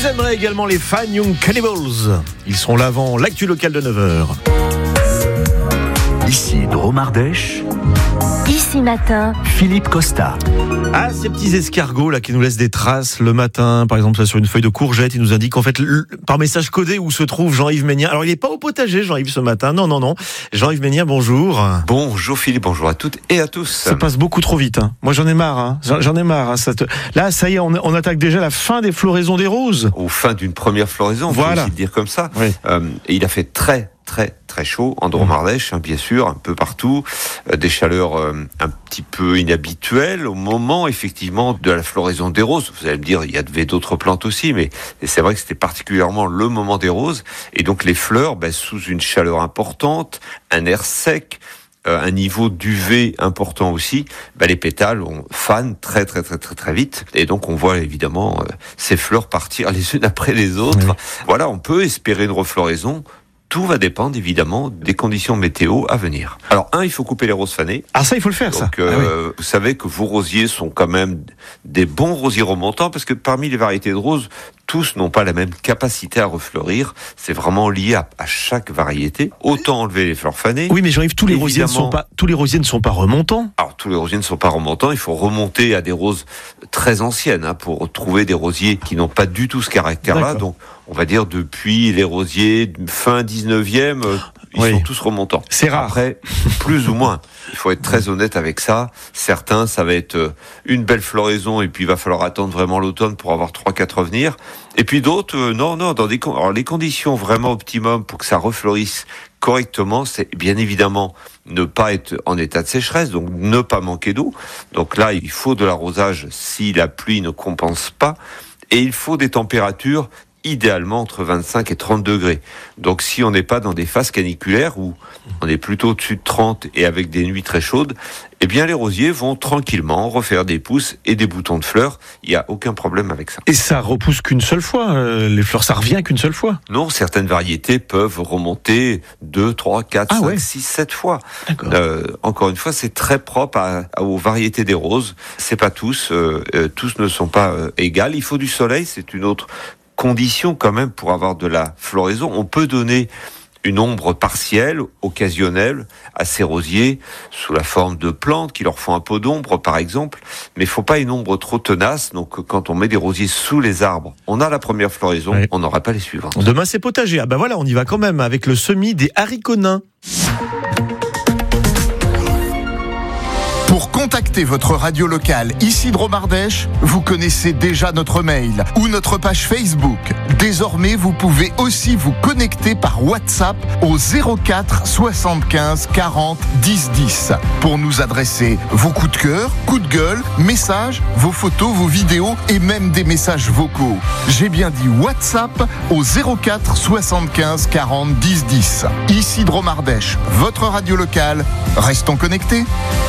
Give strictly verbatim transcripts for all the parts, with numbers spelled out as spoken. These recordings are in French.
Vous aimerez également les Fine Young Cannibals. Ils sont là avant l'actu locale de neuf heures. Ici Drôme Ardèche. Ici matin, Philippe Costa. Ah, ces petits escargots là qui nous laissent des traces le matin, par exemple sur une feuille de courgette, ils nous indiquent en fait le, par message codé où se trouve Jean-Yves Ménien. Alors il n'est pas au potager Jean-Yves ce matin, non non non. Jean-Yves Ménien, bonjour. Bonjour Philippe, bonjour à toutes et à tous. Ça passe beaucoup trop vite. Hein. Moi j'en ai marre. Hein. J'en, j'en ai marre. Hein. Ça te... Là ça y est, on, on attaque déjà la fin des floraisons des roses. Ou fin d'une première floraison, on voilà. peut aussi le dire comme ça. Oui. Euh, et il a fait très très très chaud en Drôme Ardèche, hein, bien sûr, un peu partout, euh, des chaleurs euh, un petit peu inhabituelles au moment effectivement de la floraison des roses. Vous allez me dire, il y avait d'autres plantes aussi, mais c'est vrai que c'était particulièrement le moment des roses, et donc les fleurs, ben, sous une chaleur importante, un air sec, euh, un niveau d'U V important aussi, ben, les pétales on fanent très très très très très vite, et donc on voit évidemment euh, ces fleurs partir les unes après les autres. Oui. Voilà, on peut espérer une refloraison. Tout va dépendre évidemment des conditions météo à venir. Alors un, il faut couper les roses fanées. Ah ça, il faut le faire. Donc, ça. Euh, ah, oui. Vous savez que vos rosiers sont quand même des bons rosiers remontants, parce que parmi les variétés de roses, tous n'ont pas la même capacité à refleurir. C'est vraiment lié à, à chaque variété. Autant enlever les fleurs fanées. Oui, mais j'arrive. Tous les rosiers ne sont pas. Tous les rosiers ne sont pas remontants. Alors tous les rosiers ne sont pas remontants. Il faut remonter à des roses très anciennes hein, pour trouver des rosiers qui n'ont pas du tout ce caractère-là. D'accord. Donc on va dire depuis les rosiers fin dix-neuvième, euh, ils oui. sont tous remontants. C'est rare. Après, plus ou moins. Il faut être très honnête avec ça. Certains, ça va être une belle floraison et puis il va falloir attendre vraiment l'automne pour avoir trois quatre revenir. Et puis d'autres, euh, non, non, dans des con- alors les conditions vraiment optimum pour que ça refleurisse correctement, c'est bien évidemment ne pas être en état de sécheresse, donc ne pas manquer d'eau. Donc là, il faut de l'arrosage si la pluie ne compense pas. Et il faut des températures idéalement entre vingt-cinq et trente degrés. Donc si on n'est pas dans des phases caniculaires où on est plutôt au-dessus de trente et avec des nuits très chaudes, eh bien les rosiers vont tranquillement refaire des pousses et des boutons de fleurs. Il n'y a aucun problème avec ça. Et ça repousse qu'une seule fois, euh, les fleurs, ça revient qu'une seule fois? Non, certaines variétés peuvent remonter deux, trois, quatre, ah cinq, ouais. six, sept fois. Euh, encore une fois, c'est très propre à, à, aux variétés des roses. C'est pas tous, euh, euh, tous ne sont pas euh, égales. Il faut du soleil, c'est une autre condition quand même pour avoir de la floraison. On peut donner une ombre partielle, occasionnelle, à ces rosiers, sous la forme de plantes qui leur font un peu d'ombre, par exemple. Mais il ne faut pas une ombre trop tenace. Donc, quand on met des rosiers sous les arbres, on a la première floraison, oui. On n'aura pas les suivantes. Demain, c'est potager. Ah ben voilà, on y va quand même avec le semis des haricots nains. Pour contacter votre radio locale ici Drôme Ardèche, vous connaissez déjà notre mail ou notre page Facebook. Désormais, vous pouvez aussi vous connecter par WhatsApp au zéro quatre soixante-quinze quarante dix dix pour nous adresser vos coups de cœur, coups de gueule, messages, vos photos, vos vidéos et même des messages vocaux. J'ai bien dit WhatsApp au zéro quatre soixante-quinze quarante dix dix. Ici Drôme Ardèche, votre radio locale. Restons connectés.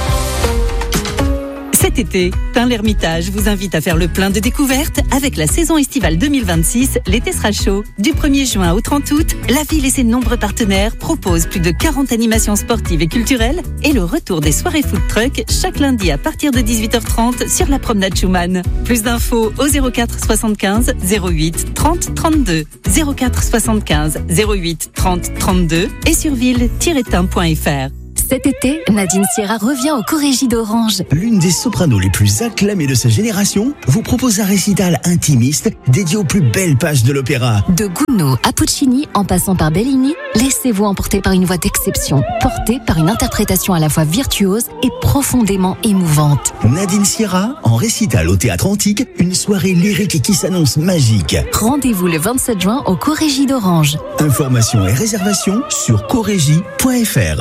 Cet été, Tain-l'Hermitage vous invite à faire le plein de découvertes avec la saison estivale deux mille vingt-six. L'été sera chaud. Du premier juin au trente août, la ville et ses nombreux partenaires proposent plus de quarante animations sportives et culturelles et le retour des soirées food truck chaque lundi à partir de dix-huit heures trente sur la promenade Schumann. Plus d'infos au zéro quatre soixante-quinze zéro huit trente trente-deux. zéro quatre soixante-quinze zéro huit trente trente-deux et sur ville tiret tain point f r. Cet été, Nadine Sierra revient au Corrégie d'Orange. L'une des sopranos les plus acclamées de sa génération vous propose un récital intimiste dédié aux plus belles pages de l'opéra. De Gounod à Puccini, en passant par Bellini, laissez-vous emporter par une voix d'exception, portée par une interprétation à la fois virtuose et profondément émouvante. Nadine Sierra, en récital au Théâtre Antique, une soirée lyrique qui s'annonce magique. Rendez-vous le vingt-sept juin au Corrégie d'Orange. Informations et réservations sur corrégie point f r.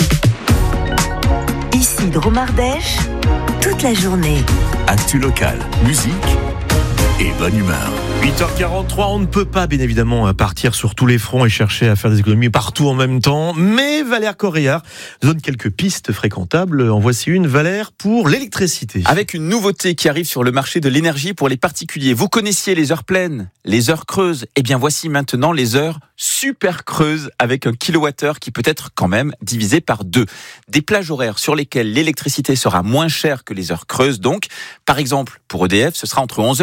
Ici Drôme Ardèche, toute la journée. Actu locale, musique et bonne humeur. huit heures quarante-trois, on ne peut pas bien évidemment partir sur tous les fronts et chercher à faire des économies partout en même temps, mais Valère Corréard donne quelques pistes fréquentables. En voici une, Valère, pour l'électricité. Avec une nouveauté qui arrive sur le marché de l'énergie pour les particuliers. Vous connaissiez les heures pleines, les heures creuses. Eh bien voici maintenant les heures super creuses avec un kilowattheure qui peut être quand même divisé par deux. Des plages horaires sur lesquelles l'électricité sera moins chère que les heures creuses. Donc, par exemple, pour E D F, ce sera entre onze heures et dix-huit heures.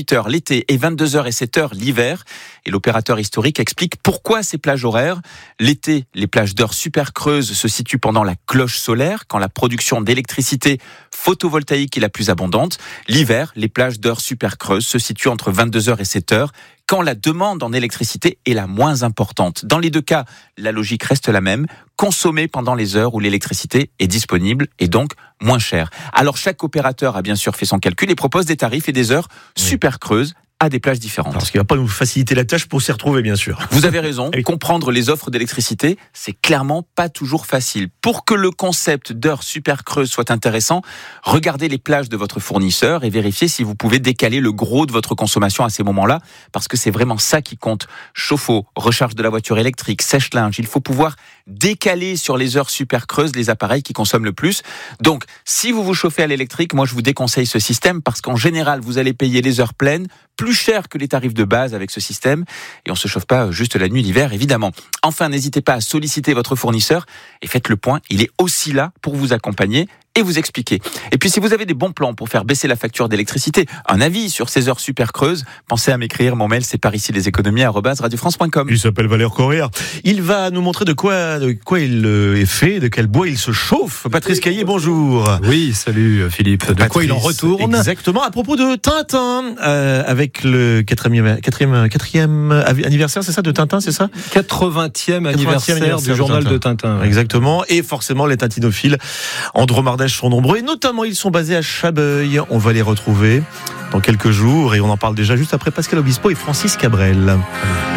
dix-huit heures l'été et vingt-deux heures et sept heures l'hiver. Et l'opérateur historique explique pourquoi ces plages horaires. L'été, les plages d'heures super creuses se situent pendant la cloche solaire, quand la production d'électricité photovoltaïque est la plus abondante. L'hiver, les plages d'heures super creuses se situent entre vingt-deux heures et sept heures, quand la demande en électricité est la moins importante. Dans les deux cas, la logique reste la même, consommer pendant les heures où l'électricité est disponible et donc moins chère. Alors chaque opérateur a bien sûr fait son calcul et propose des tarifs et des heures oui. super creuses à des plages différentes. Parce qu'il ne va pas nous faciliter la tâche pour s'y retrouver, bien sûr. Vous avez raison, comprendre les offres d'électricité, c'est clairement pas toujours facile. Pour que le concept d'heures super creuses soit intéressant, regardez les plages de votre fournisseur et vérifiez si vous pouvez décaler le gros de votre consommation à ces moments-là, parce que c'est vraiment ça qui compte. Chauffe-eau, recharge de la voiture électrique, sèche-linge, il faut pouvoir décaler sur les heures super creuses les appareils qui consomment le plus. Donc, si vous vous chauffez à l'électrique, moi je vous déconseille ce système parce qu'en général, vous allez payer les heures pleines plus cher que les tarifs de base avec ce système et on se chauffe pas juste la nuit l'hiver évidemment. Enfin, n'hésitez pas à solliciter votre fournisseur et faites le point, il est aussi là pour vous accompagner et vous expliquer. Et puis si vous avez des bons plans pour faire baisser la facture d'électricité, un avis sur ces heures super creuses, pensez à m'écrire, mon mail c'est par ici les économies arobase radio france point com. Il s'appelle Valère Correa. Il va nous montrer de quoi, de quoi il est fait, de quel bois il se chauffe. Patrice Caillé, bonjour. Oui, salut Philippe. De Patrice, quoi il en retourne. Exactement, à propos de Tintin, euh, avec le quatrième, quatrième, quatrième anniversaire, c'est ça, de Tintin, c'est ça quatre-vingtième anniversaire, anniversaire du journal de Tintin. De Tintin ouais. Exactement, et forcément les tintinophiles en Dromardèche sont nombreux, et notamment ils sont basés à Chabeuil. On va les retrouver dans quelques jours, et on en parle déjà juste après Pascal Obispo et Francis Cabrel.